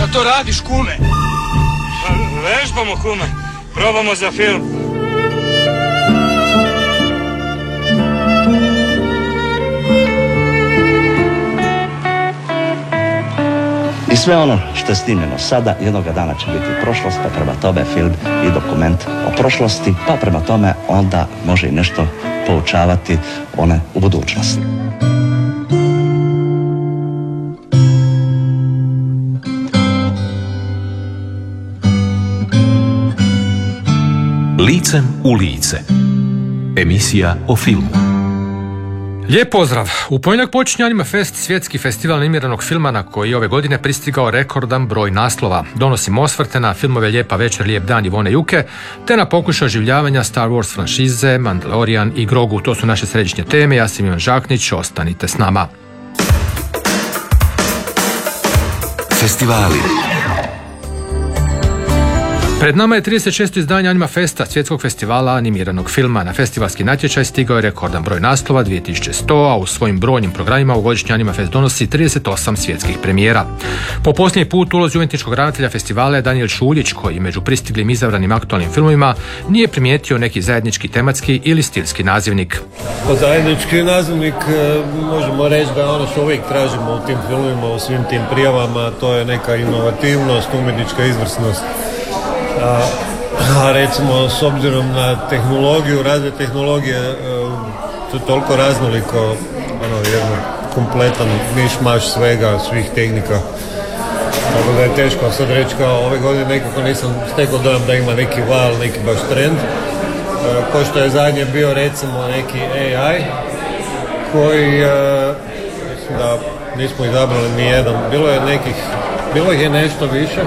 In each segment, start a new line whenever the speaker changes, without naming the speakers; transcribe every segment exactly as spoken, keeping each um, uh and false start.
to radiš, kume?
Pa, vežbamo, kume. Probamo za film.
I sve ono što je snimljeno sada jednoga dana će biti prošlost, pa prema tome film i dokument o prošlosti, pa prema tome onda može i nešto poučavati one u budućnosti.
Licem u lice. Emisija o filmu.
Lijep pozdrav! U ponedjeljak počinje Anima Fest, svjetski festival animiranog filma na koji je ove godine pristigao rekordan broj naslova. Donosimo osvrte na filmove Lijepa večer, Lijep dan Ivone Juke, te na pokušaj oživljavanja Star Wars franšize, Mandalorian i Grogu. To su naše središnje teme. Ja sam Ivan Žaknić, ostanite s nama.
Festivali.
Pred nama je trideset šesto izdanje Anima Festa, svjetskog festivala animiranog filma. Na festivalski natječaj stigao je rekordan broj naslova, dvije tisuće sto, a u svojim brojnim programima ovogodišnji Anima Fest donosi trideset osam svjetskih premijera. Po posljednji put ulozi umjetničkog ravnatelja festivala je Danijel Šuljić, koji među pristiglim izabranim aktualnim filmovima nije primijetio neki zajednički tematski ili stilski nazivnik.
Po zajednički nazivnik možemo reći da ono što uvijek tražimo u tim filmovima, u svim tim prijavama, to je neka inovativnost, umjetnička izvrsnost. A, a recimo s obzirom na tehnologiju, razvoj tehnologije, to je toliko raznoliko, ono, jedan kompletan miš-maš svega, svih tehnika. Tako da je teško sad reći kao ove godine nekako nisam stekao dojam da ima neki val, neki baš trend. E, ko što je zadnje bio recimo neki A I koji, e, mislim da nismo izabrali ni jedan, bilo je nekih, bilo ih je nešto više.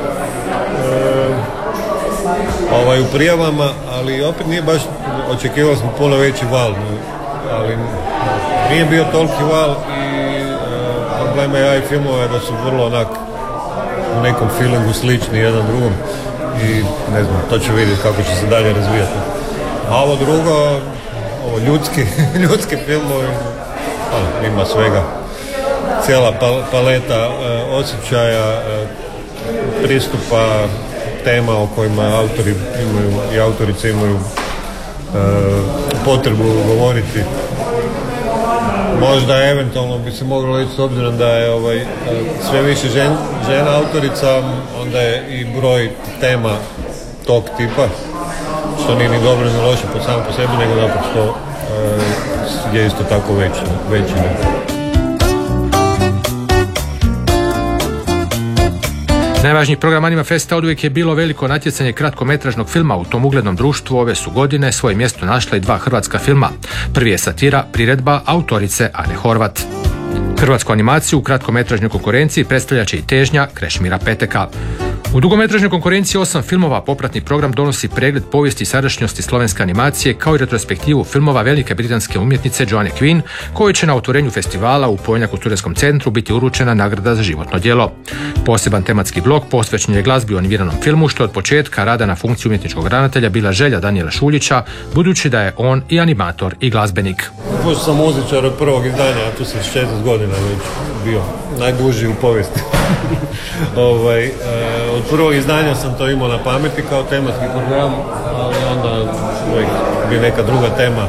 Ovaj, u prijavama, ali opet nije baš, očekivali smo puno veći val, ali nije bio toliki val i e, problema ja i filmova je da su vrlo onak u nekom feelingu slični jedan drugom i ne znam, to ću vidjeti kako će se dalje razvijati. A ovo drugo, ovo ljudski, ljudski filmovi, ali ima svega, cijela paleta e, osjećaja, e, pristupa, tema o kojima autori imaju i autorice imaju e, potrebu govoriti. Možda eventualno bi se moglo reći s obzirom da je ovaj, sve više žen, žena autorica, onda je i broj tema tog tipa, što nije ni dobro ni loše po samo po sebi, nego naprosto e, je isto tako veći. veći
Najvažniji program Anima Festa oduvijek je bilo veliko natjecanje kratkometražnog filma. U tom uglednom društvu ove su godine svoje mjesto našla i dva hrvatska filma. Prvi je Satira, priredba autorice Ane Horvat. Hrvatsku animaciju u kratkometražnoj konkurenciji predstavlja će i Težnja Krešimira Peteka. U dugometražnoj konkurenciji osam filmova popratni program donosi pregled povijesti i sadašnjosti slovenske animacije kao i retrospektivu filmova velike britanske umjetnice Joanne Quinn, kojoj će na otvorenju festivala u ponedjeljak u Studentskom centru biti uručena nagrada za životno djelo. Poseban tematski blok posvećen je glazbi u animiranom filmu, što je od početka rada na funkciji umjetničkog ravnatelja bila želja Danijela Šuljića, budući da je on i animator i glazbenik.
Pošto sam muzičar od prvog izdanja, a tu sam četrdeset godina već bio, najduži u povijesti. ovaj, e, od prvog izdanja sam to imao na pameti kao tematski program, ali onda uvijek bi neka druga tema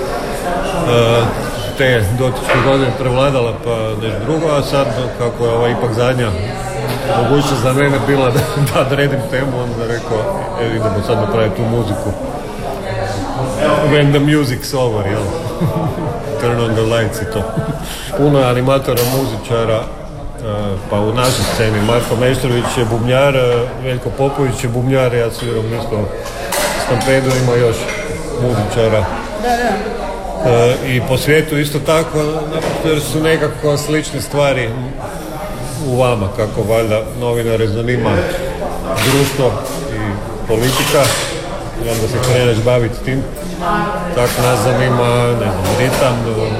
e, te dotičke godine prevladala pa nešto drugo, a sad kako je ova ipak zadnja mogućnost za mene bila da, da odredim temu, onda rekao e, idemo sad napraviti tu muziku. When the music's over, jel? Turn on the lights i to. Puno je animatora, muzičara, pa u našoj sceni Marko Meštrović je bubnjar, Veljko Popović je bubnjar, ja sviram isto Stampedu, ima još muzičara. Da, da. E, I po svijetu isto tako, jer su nekako slične stvari u vama, kako valjda novinare zanima društvo i politika, i onda se kreneš baviti tim. Tako nas zanima, ne znam, ritam,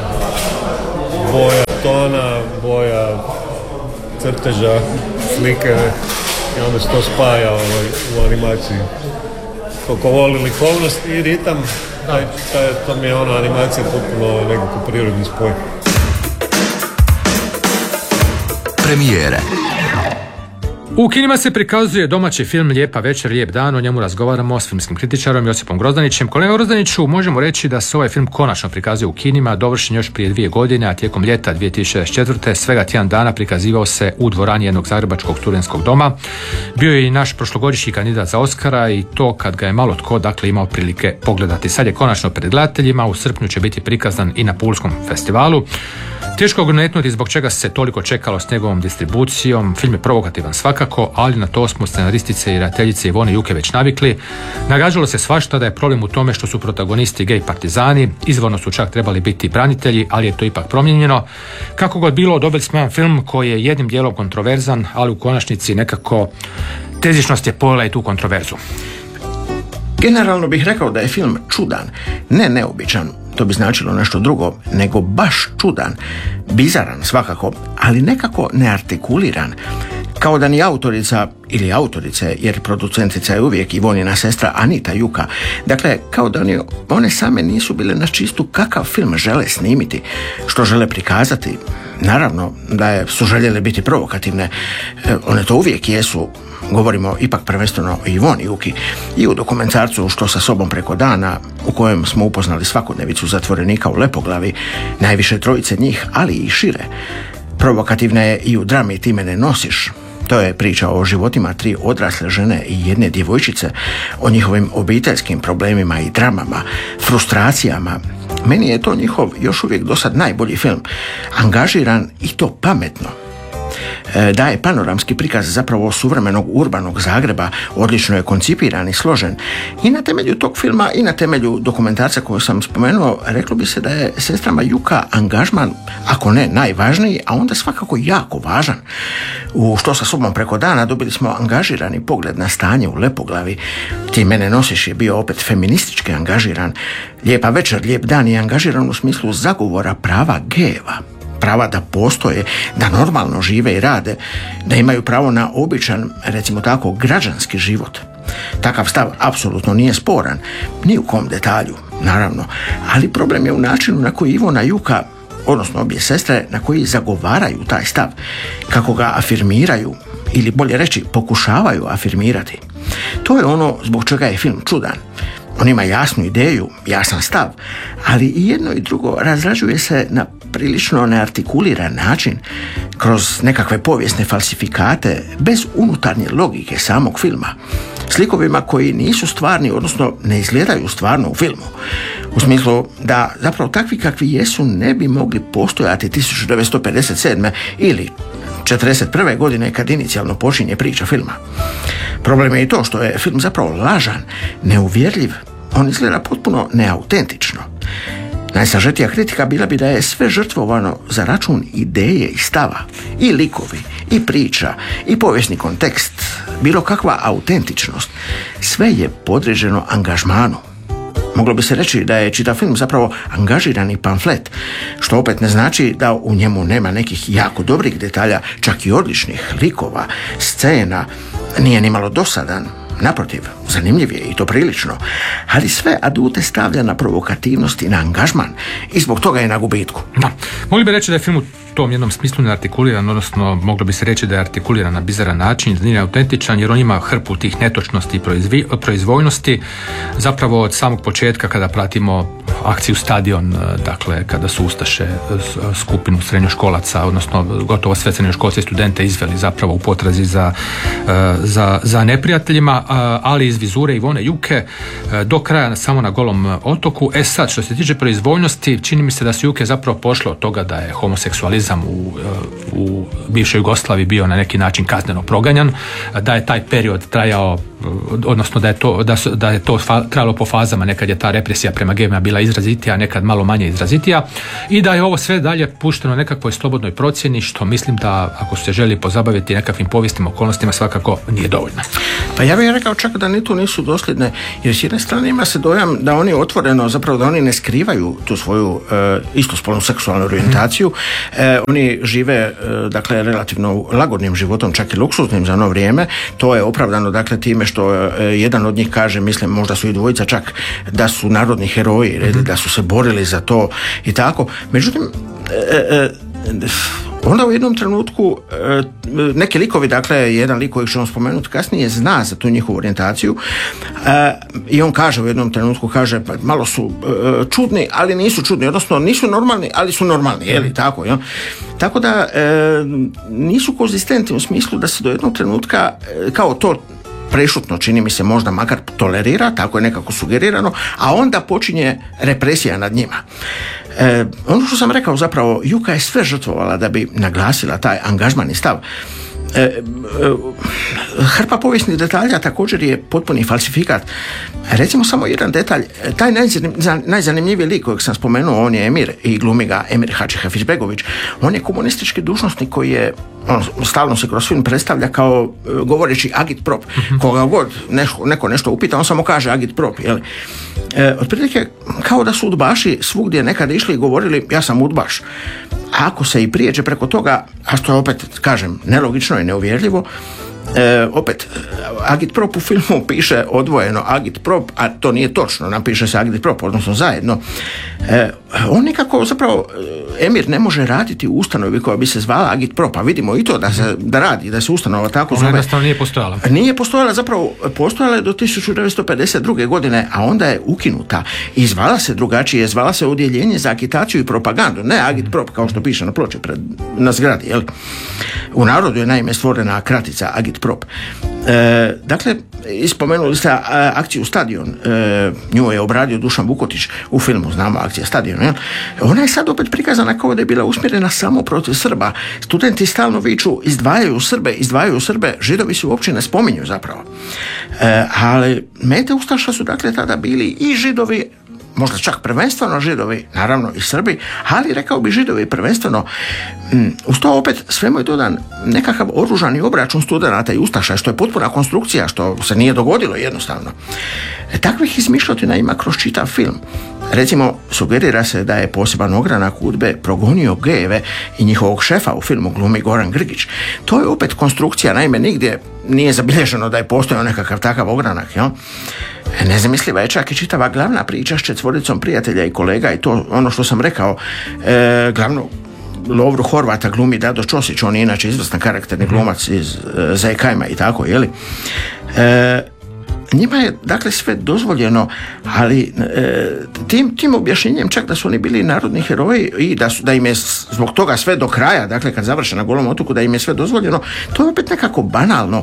boja tona, boja crteža, slike i onda se to spaja ovaj, u animaciji. Koliko voli likovnost i ritam, taj, taj, to mi je ona animacija potpuno nekako prirodni spoj.
Premijere.
U kinima se prikazuje domaći film Lijepa večer, lijep dan. O njemu razgovaramo s filmskim kritičarom Josipom Grozdanićem. Kolega Grozdaniću, možemo reći da se ovaj film konačno prikazuje u kinima, dovršen još prije dvije godine, a tijekom ljeta dvije tisuće četvrte svega tjedan dana prikazivao se u dvorani jednog zagrebačkog studentskog doma. Bio je i naš prošlogodišnji kandidat za Oscara i to kad ga je malo tko dakle imao prilike pogledati. Sad je konačno pred gledateljima, u srpnju će biti prikazan i na Pulskom festivalu. Teško gonetnuti zbog čega se toliko čekalo s njegovom distribucijom. Film je provokativan svakako, ali na to smo scenaristice i redateljice Ivone Juke već navikli. Nagađalo se svašta da je problem u tome što su protagonisti gej partizani, izvorno su čak trebali biti branitelji, ali je to ipak promijenjeno. Kako god bilo, dobili smo jedan film koji je jednim dijelom kontroverzan, ali u konačnici nekako tezičnost je pojela i tu kontroverzu.
Generalno bih rekao da je film čudan, ne neobičan, to bi značilo nešto drugo, nego baš čudan, bizaran svakako, ali nekako neartikuliran. Kao da ni autorica ili autorice, jer producentica je uvijek Ivonina sestra Anita Juka, dakle kao da ni one same nisu bile na čistu kakav film žele snimiti, što žele prikazati. Naravno da je, su željele biti provokativne, e, one to uvijek jesu. Govorimo ipak prvenstveno o Ivoni Juki i u dokumentarcu Što sa sobom preko dana, u kojem smo upoznali svakodnevicu zatvorenika u Lepoglavi, najviše trojice njih, ali i šire. Provokativna je i u drami Ti me ne nosiš. To je priča o životima tri odrasle žene i jedne djevojčice, o njihovim obiteljskim problemima i dramama, frustracijama. Meni je to njihov još uvijek dosad najbolji film, angažiran i to pametno. Daje panoramski prikaz zapravo suvremenog urbanog Zagreba, odlično je koncipiran i složen. I na temelju tog filma i na temelju dokumentarca koju sam spomenuo, reklo bi se da je sestrama Juka angažman, ako ne najvažniji, a onda svakako jako važan. U Što sa sobom preko dana dobili smo angažirani pogled na stanje u Lepoglavi. Ti me ne nosiš je bio opet feministički angažiran. Lijepa večer, lijep dan je angažiran u smislu zagovora prava gejeva. Prava da postoje, da normalno žive i rade, da imaju pravo na običan, recimo tako, građanski život. Takav stav apsolutno nije sporan, ni u kom detalju, naravno, ali problem je u načinu na koji Ivona Juka, odnosno obje sestre, na koji zagovaraju taj stav, kako ga afirmiraju, ili bolje reći, pokušavaju afirmirati. To je ono zbog čega je film čudan. On ima jasnu ideju, jasan stav, ali i jedno i drugo razrađuje se na prilično neartikuliran način, kroz nekakve povijesne falsifikate, bez unutarnje logike samog filma, slikovima koji nisu stvarni, odnosno ne izgledaju stvarno u filmu, u smislu da zapravo takvi kakvi jesu ne bi mogli postojati tisuću devetsto pedeset sedme ili četrdeset prve godine kad inicijalno počinje priča filma. Problem je i to što je film zapravo lažan, neuvjerljiv, on izgleda potpuno neautentično. Najsažetija kritika bila bi da je sve žrtvovano za račun ideje i stava, i likovi, i priča, i povijesni kontekst, bilo kakva autentičnost. Sve je podređeno angažmanu. Moglo bi se reći da je čitav film zapravo angažirani pamflet, što opet ne znači da u njemu nema nekih jako dobrih detalja, čak i odličnih likova, scena, nije ni malo dosadan. Naprotiv, zanimljiv je i to prilično, ali sve adute stavlja na provokativnost i na angažman i zbog toga je na gubitku.
Da. Mogli bi reći da je film u tom jednom smislu neartikuliran, odnosno moglo bi se reći da je artikuliran na bizaran način, da nije autentičan, jer on ima hrpu tih netočnosti i proizvi, proizvoljnosti. Zapravo od samog početka kada pratimo akciju Stadion, dakle kada su Ustaše skupinu srednjoškolaca, odnosno gotovo sve srednjoškolce i studente izveli zapravo u potrazi za, za, za neprijateljima, ali iz vizure Ivone Juke do kraja samo na Golom otoku. E sad, što se tiče proizvoljnosti, čini mi se da su Juke zapravo pošle od toga da je homoseksualizam u, u bivšoj Jugoslaviji bio na neki način kazneno proganjan, da je taj period trajao, odnosno da je to, da su, da je to trajalo po fazama, nekad je ta represija prema gejima bila izrazitija, nekad malo manje izrazitija, i da je ovo sve dalje pušteno nekakvoj slobodnoj procjeni, što mislim da ako se želi pozabaviti nekakvim povijesnim okolnostima svakako nije dovoljno.
Pa ja bih rekao čak da ni tu nisu dosljedne, jer s jedne strane ima se dojam da oni otvoreno, zapravo da oni ne skrivaju tu svoju e, istospolnu seksualnu orijentaciju. E, oni žive e, dakle relativno lagodnim životom, čak i luksuznim za ono vrijeme. To je opravdano dakle time što e, jedan od njih kaže, mislim možda su i dvojica čak, da su narodni heroji, mm-hmm. da su se borili za to i tako. Međutim, e, e, Onda u jednom trenutku neki likovi, dakle jedan lik kojeg ćemo spomenuti kasnije, zna za tu njihovu orijentaciju i on kaže u jednom trenutku, kaže malo su čudni, ali nisu čudni, odnosno nisu normalni, ali su normalni, je li tako? Ja? Tako da nisu konzistentni u smislu da se do jednog trenutka kao to prešutno, čini mi se, možda makar tolerira, tako je nekako sugerirano, a onda počinje represija nad njima. E, ono što sam rekao, zapravo Juka je sve žrtvovala da bi naglasila taj angažmani stav. E, e, hrpa povijesnih detalja također je potpuni falsifikat. Recimo samo jedan detalj, taj najzanim, najzanimljiviji lik kojeg sam spomenuo, on je Emir i glumi ga Emir Hadži Hafizbegović. On je komunistički dužnosnik koji je, on stalno se kroz film predstavlja kao govoreći agitprop. Koga god nešto, neko nešto upita, on samo kaže agitprop. Jel? E, otprilike kao da su udbaši svugdje nekad išli i govorili ja sam udbaš. A ako se i prijeđe preko toga, a što je opet, kažem, nelogično i neuvjerljivo, e, opet, agitprop u filmu piše odvojeno agitprop, a to nije točno, napiše se agitprop, odnosno zajedno. E, on nikako, zapravo, Emir ne može raditi u ustanovi koja bi se zvala agitprop, a vidimo i to da se da radi, da se ustanova tako zove.
Ona jednostavno nije postojala.
Nije postojala, zapravo, postojala je do tisuću devetsto pedeset druge. godine, a onda je ukinuta i zvala se drugačije, zvala se Odjeljenje za agitaciju i propagandu, ne agitprop, kao što piše na ploči pred, na zgradi, jel? U narodu je naime stvorena kratica agitprop. E, dakle, ispomenuli ste akciju Stadion, e, nju je obradio Dušan Vukotić u filmu, znamo akcija Stadion, jel? Ona je sad opet prikazana kao da je bila usmjerena samo protiv Srba. Studenti stalno viču izdvajaju Srbe, izdvajaju Srbe, Židovi se uopće ne spominju zapravo. E, ali mete ustaša su dakle tada bili i Židovi, možda čak prvenstveno Židovi, naravno i Srbi, ali rekao bi Židovi prvenstveno. Uz to opet svemu je dodan nekakav oružani obračun studenata i ustaša, što je potpuna konstrukcija, što se nije dogodilo jednostavno. E, takvih izmišljotina ima kroz čitav film. Recimo, sugerira se da je poseban ogranak UDBE progonio gejeve i njihovog šefa u filmu glumi Goran Grgić. To je opet konstrukcija, naime nigdje nije zabilježeno da je postojao nekakav takav ogranak, jel? Nezamisliva je čak i čitava glavna priča s četvoricom prijatelja i kolega i to ono što sam rekao, e, glavno Lovru Horvata glumi Dado Ćosić, on je inače izvrstan karakterni glumac iz e, Zajkajma i tako, jeli? E, njima je dakle sve dozvoljeno, ali e, tim, tim objašnjenjem čak da su oni bili narodni heroji i da, su, da im je zbog toga sve do kraja, dakle kad završe na Golom otoku, da im je sve dozvoljeno, to je opet nekako banalno.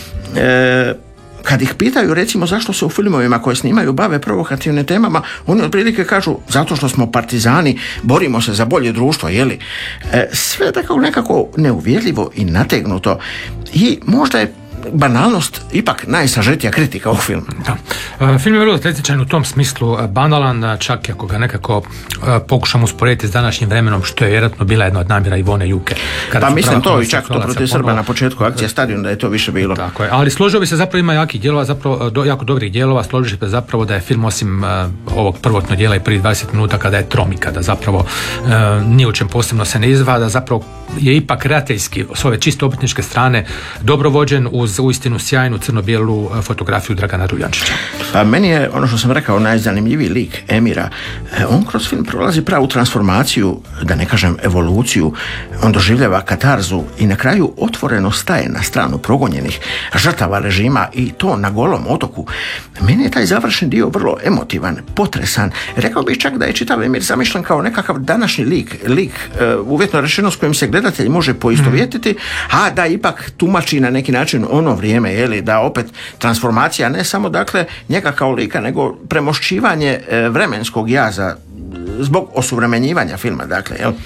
E, Kad ih pitaju recimo zašto se u filmovima koje snimaju bave provokativnim temama, oni otprilike kažu zato što smo partizani, borimo se za bolje društvo, jeli? E, sve tako nekako neuvjerljivo i nategnuto i možda je banalnost ipak najsažetija kritika ovog filma.
Da. E, film je vrlo atletičan u tom smislu, banalan, čak i ako ga nekako e, pokušamo usporediti s današnjim vremenom, što je vjerojatno bila jedna od namjera Ivone Juke.
Pa mislim to i čak to protiv Srba na početku akcije Stadion, da je to više bilo.
Tako je, ali složio bi se, zapravo ima jakih dijelova, zapravo do, jako dobrih dijelova, složio bi se zapravo da je film osim uh, ovog prvotnog dijela i prvih dvadeset minuta kada je tromika, da zapravo uh, ni u čem posebno se ne izdvaja, da zapravo je ipak kreateljski s ove čisto obrtničke strane dobro vođen uz uistinu sjajnu crno-bijelu fotografiju Dragana Ruljančića.
Pa meni je, ono što sam rekao, najzanimljiviji lik Emira. On kroz film prolazi pravu transformaciju, da ne kažem evoluciju, on doživljava katarzu i na kraju otvoreno staje na stranu progonjenih žrtava režima i to na Golom otoku. Meni je taj završen dio vrlo emotivan, potresan. Rekao bih čak da je čitav Emir zamišljen kao nekakav današnji lik, lik uh, uvjetno rečeno s kojim se gledatelj može poistovjetiti, a da ipak tumači na neki način ono vrijeme, jeli, da opet transformacija ne samo dakle njega kao lika, nego premošćivanje e, vremenskog jaza zbog osuvremenjivanja filma, dakle, jel?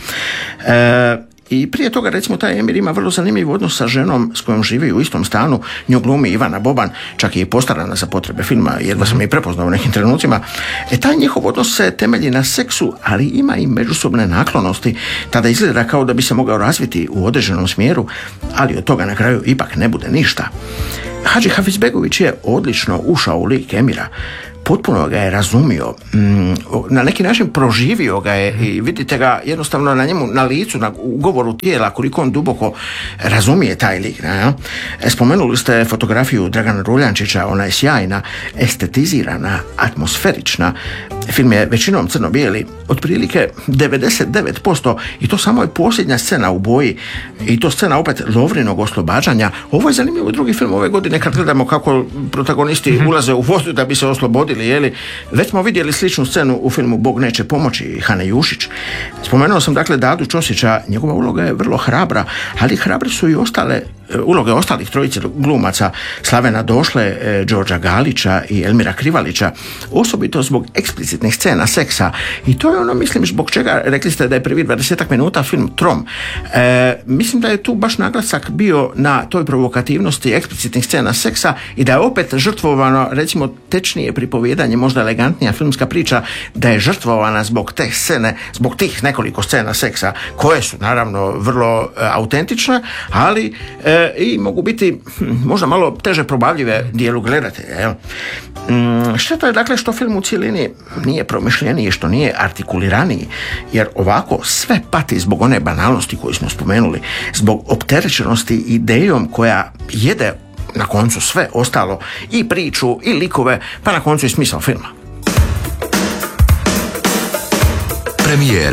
E, I prije toga, recimo, taj Emir ima vrlo zanimljiv odnos sa ženom s kojom živi u istom stanu, nju glumi Ivana Boban, čak je i postarana za potrebe filma, jedva sam i prepoznao u nekim trenucima. E, taj njihov odnos se temelji na seksu, ali ima i međusobne naklonosti, tada izgleda kao da bi se mogao razviti u određenom smjeru, ali od toga na kraju ipak ne bude ništa. Hadži Hafizbegović je odlično ušao u lik Emira, potpuno ga je razumio, na neki način proživio ga je i vidite ga jednostavno na njemu, na licu, na govoru tijela, koliko on duboko razumije taj lik. Ne? Spomenuli ste fotografiju Dragana Ruljančića, ona je sjajna, estetizirana, atmosferična, Film je većinom crno-bijeli, otprilike devedeset devet posto, i to samo je posljednja scena u boji, i to scena opet Lovrinog oslobađanja. Ovo je zanimljivo drugi film ove godine kad gledamo kako protagonisti mm-hmm. ulaze u vodu da bi se oslobodili, jeli. Već smo vidjeli sličnu scenu u filmu Bog neće pomoći Hane Jušić. Spomenuo sam dakle Dadu Ćosića, njegova uloga je vrlo hrabra, ali hrabre su i ostale uloge ostalih trojice glumaca, Slavena Došle, Đorđa Galića i Elmira Krivalića, osobito zbog eksplicitnih scena seksa, i to je ono, mislim, zbog čega rekli ste da je prvi dvadesetak minuta film trom. E, mislim da je tu baš naglasak bio na toj provokativnosti eksplicitnih scena seksa i da je opet žrtvovano, recimo, tečnije pripovijedanje, možda elegantnija filmska priča, da je žrtvovana zbog te scene, zbog tih nekoliko scena seksa, koje su naravno vrlo e, autentične, ali e, i mogu biti možda malo teže probavljive dijelu gledatelja. Jel? Mm, šteta je dakle što film u cijelini nije promišljeniji, što nije artikuliraniji, jer ovako sve pati zbog one banalnosti koju smo spomenuli, zbog opterećenosti idejom koja jede na koncu sve ostalo, i priču, i likove, pa na koncu i smisao filma.
Premijere.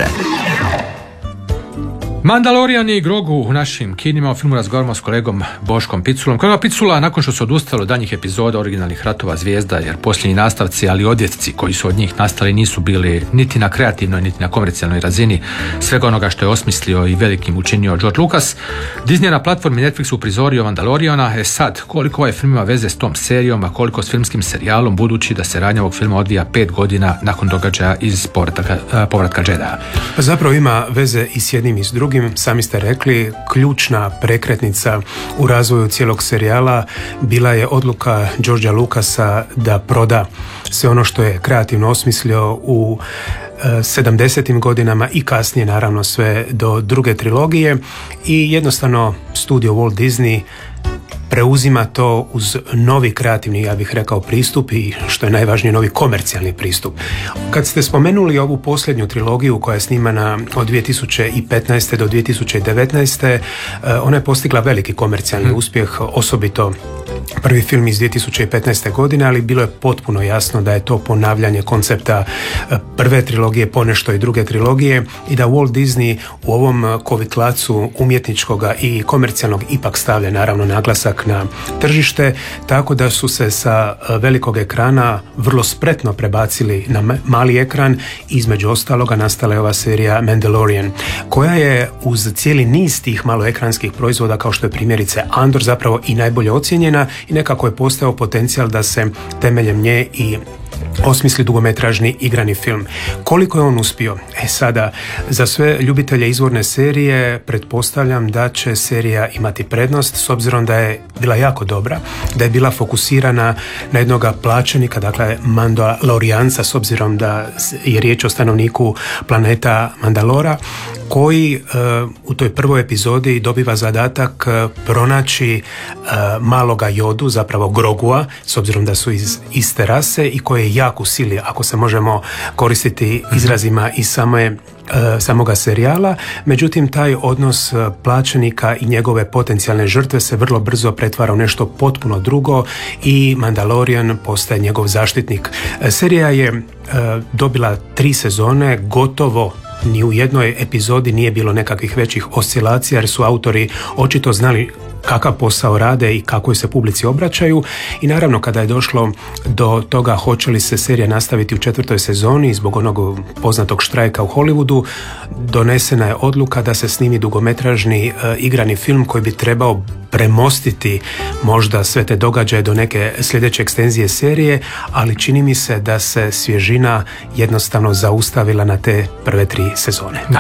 Mandalorian i Grogu u našim kinima. O filmu razgovaramo s kolegom Boškom Piculom. Kolega Picula, nakon što se odustalo od danjih epizoda originalnih Ratova zvijezda, jer posljednji nastavci, ali odjetci koji su od njih nastali nisu bili niti na kreativnoj, niti na komercijalnoj razini svega onoga što je osmislio i velikim učinio George Lucas, Disney je na platformi Netflixu uprizorio Mandaloriana. E sad, koliko ovaj film ima veze s tom serijom, a koliko s filmskim serijalom, budući da se radnja ovog filma odvija pet godina nakon događaja iz povratka, povratka Jedija?
Zapravo ima veze i s jednim i s drugim. Sami ste rekli, ključna prekretnica u razvoju cijelog serijala bila je odluka Georgea Lucasa da proda sve ono što je kreativno osmislio u sedamdesetim godinama i kasnije naravno sve do druge trilogije, i jednostavno studio Walt Disney preuzima to uz novi kreativni, ja bih rekao, pristup i, što je najvažnije, novi komercijalni pristup. Kad ste spomenuli ovu posljednju trilogiju koja je snimana od dvije tisuće petnaeste do dvije tisuće devetnaeste, ona je postigla veliki komercijalni uspjeh, osobito prvi film iz dvije tisuće petnaeste. godine, ali bilo je potpuno jasno da je to ponavljanje koncepta prve trilogije, ponešto i druge trilogije, i da Walt Disney u ovom kovitlacu umjetničkoga i komercijalnog ipak stavlja naravno naglasak na tržište, tako da su se sa velikog ekrana vrlo spretno prebacili na mali ekran. Između ostaloga nastala je ova serija Mandalorian, koja je uz cijeli niz tih maloekranskih proizvoda, kao što je primjerice Andor, zapravo i najbolje ocijenjena, i nekako je postao potencijal da se temeljem nje i osmisli dugometražni igrani film. Koliko je on uspio? E sada, za sve ljubitelje izvorne serije pretpostavljam da će serija imati prednost, s obzirom da je bila jako dobra, da je bila fokusirana na jednoga plaćenika, dakle Mandalorijanca, s obzirom da je riječ o stanovniku planeta Mandalora, koji e, u toj prvoj epizodi dobiva zadatak e, pronaći e, maloga Jodu, zapravo Grogua, s obzirom da su iz iste rase, i koji je jak u sili, ako se možemo koristiti izrazima iz same e, samoga serijala. Međutim, taj odnos plaćenika i njegove potencijalne žrtve se vrlo brzo pretvara u nešto potpuno drugo i Mandalorian postaje njegov zaštitnik. E, serija je e, dobila tri sezone, gotovo ni u jednoj epizodi nije bilo nekakvih većih oscilacija, jer su autori očito znali kakav posao rade i kako se publici obraćaju, i naravno kada je došlo do toga hoće li se serija nastaviti u četvrtoj sezoni zbog onog poznatog štrajka u Hollywoodu, donesena je odluka da se snimi dugometražni e, igrani film koji bi trebao premostiti možda sve te događaje do neke sljedeće ekstenzije serije, ali čini mi se da se svježina jednostavno zaustavila na te prve tri sezone.
Da.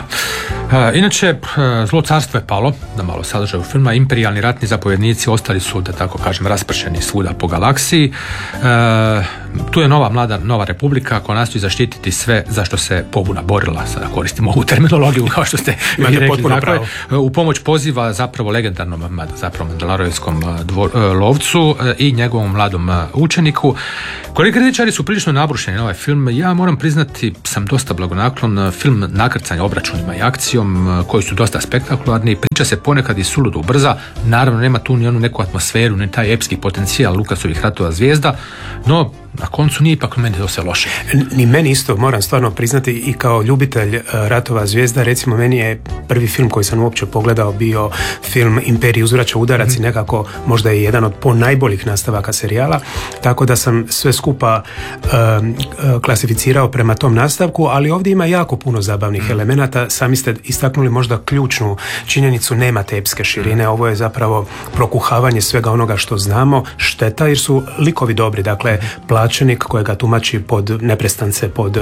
E, inače, zlo carstvo je palo, da malo sadržaju filma. Imperijalni ratni zapovjednici ostali su, da tako kažem, raspršeni svuda po galaksiji. E, tu je nova mlada nova republika koja nastoji zaštititi sve za što se pobuna borila. Sada koristimo ovu terminologiju kao što ste vi rekli. Dakle, u pomoć poziva zapravo legendarnom zapravo mandalorijanskom lovcu i njegovom mladom učeniku. Kolegi kritičari su prilično nabrušeni na ovaj film. Ja moram priznati, sam dosta blagonaklon. Film nakrcanja obračunima i akcijom koji su dosta spektakularni. Priča se ponekad i suludo ubrza. Naravno, nema tu ni onu neku atmosferu, ni taj epski potencijal Lucasovih Ratova zvijezda, no na koncu nije ipak meni to sve loše.
Ni meni isto, moram stvarno priznati, i kao ljubitelj ratova zvijezda, recimo meni je prvi film koji sam uopće pogledao bio film Imperij uzvraća udarac mm-hmm. i nekako možda je jedan od po najboljih nastavaka serijala, tako da sam sve skupa um, klasificirao prema tom nastavku, ali ovdje ima jako puno zabavnih mm-hmm. elemenata. Sami ste istaknuli možda ključnu činjenicu, nema te epske širine, ovo je zapravo prokuhavanje svega onoga što znamo, šteta jer su likovi dobri, dakle plaćenik kojega tumači pod neprestance pod uh,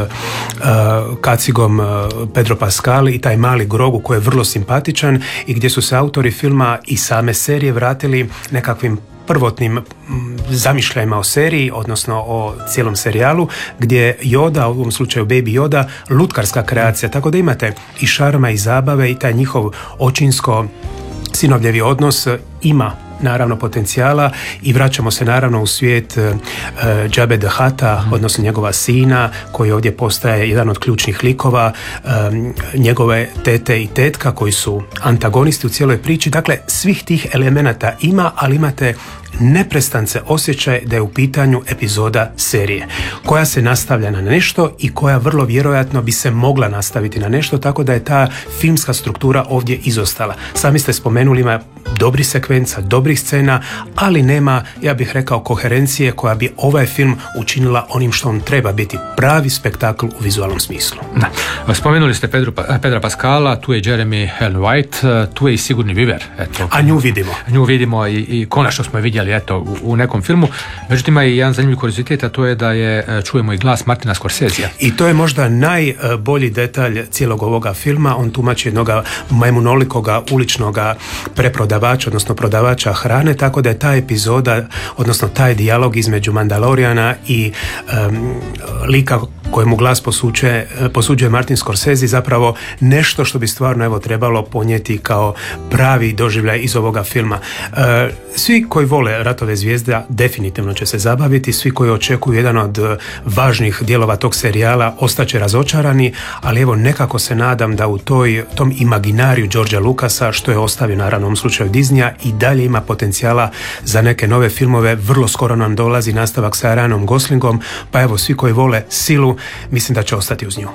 kacigom uh, Pedro Pascal i taj mali Grogu koji je vrlo simpatičan i gdje su se autori filma i same serije vratili nekakvim prvotnim zamišljajima o seriji, odnosno o cijelom serijalu, gdje Yoda, u ovom slučaju Baby Yoda, lutkarska kreacija, tako da imate i šarma i zabave i taj njihov očinsko sinovljevi odnos ima naravno potencijala i vraćamo se naravno u svijet uh, Jabbe the Hutta, mm. odnosno njegova sina koji ovdje postaje jedan od ključnih likova, um, njegove tete i tetka koji su antagonisti u cijeloj priči. Dakle, svih tih elemenata ima, ali imate neprestance osjećaj da je u pitanju epizoda serije koja se nastavlja na nešto i koja vrlo vjerojatno bi se mogla nastaviti na nešto, tako da je ta filmska struktura ovdje izostala. Sami ste spomenuli, ima dobrih sekvenca, dobrih scena, ali nema, ja bih rekao, koherencije koja bi ovaj film učinila onim što on treba biti, pravi spektakl u vizualnom smislu.
Da. Spomenuli ste Pedro, Pedra Pascala, tu je Jeremy Allen White, tu je i Sigourney Weaver. Eto,
a nju vidimo.
Nju vidimo i, i konačno smo je vidjeli eto, u, u nekom filmu. Međutim, ima i jedan zanimljiv kuriozitet, a to je da je čujemo i glas Martina Scorsesea.
I to je možda najbolji detalj cijelog ovoga filma. On tumači jednog majmunolikoga uličnoga preprodavača, odnosno prodavača hrane, tako da je ta epizoda, odnosno taj dijalog između Mandalorijana i um, lika kojemu glas posuđuje, posuđuje Martin Scorsese zapravo nešto što bi stvarno evo trebalo ponijeti kao pravi doživljaj iz ovoga filma. E, svi koji vole Ratove zvijezda definitivno će se zabaviti, svi koji očekuju jedan od važnih dijelova tog serijala ostaće razočarani, ali evo nekako se nadam da u toj, tom imaginariju Georgea Lucasa, što je ostavio naravno u ovom slučaju Disneya, i dalje ima potencijala za neke nove filmove. Vrlo skoro nam dolazi nastavak sa Ryanom Goslingom, pa evo svi koji vole silu mislim da će ostati uz nju.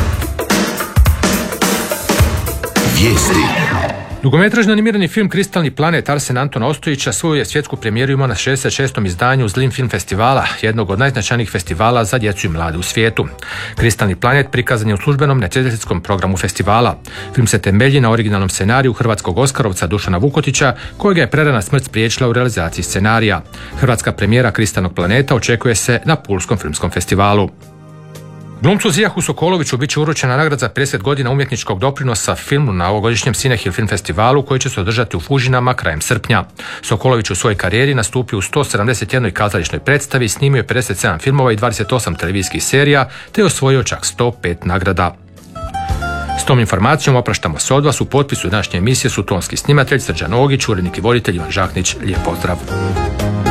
Vijesti.
Dugometražni animirani film Kristalni planet Arsena Antona Ostojića svoju je svjetsku premijeru imao na šezdeset šestom izdanju Zlim film festivala, jednog od najznačajnijih festivala za djecu i mlade u svijetu. Kristalni planet prikazan je u službenom neprijateljskom programu festivala. Film se temelji na originalnom scenariju hrvatskog oskarovca Dušana Vukotića, kojega je prerana smrt spriječila u realizaciji scenarija. Hrvatska premijera Kristalnog planeta očekuje se na Pulskom filmskom festivalu. Glumcu Zijahu Sokoloviću bit će uručena nagrada za pedeset godina umjetničkog doprinosa filmu na ovogodišnjem Cinehill film festivalu koji će se održati u Fužinama krajem srpnja. Sokolović u svojoj karijeri nastupio u sto sedamdeset jednoj kazališnoj predstavi, snimio je pedeset sedam filmova i dvadeset osam televizijskih serija, te je osvojio čak sto pet nagrada. S tom informacijom opraštamo se od vas. U potpisu današnje emisije su tonski snimatelj Srđan Ogić, urednik i voditelj Ivan Žaknić. Lijep pozdrav!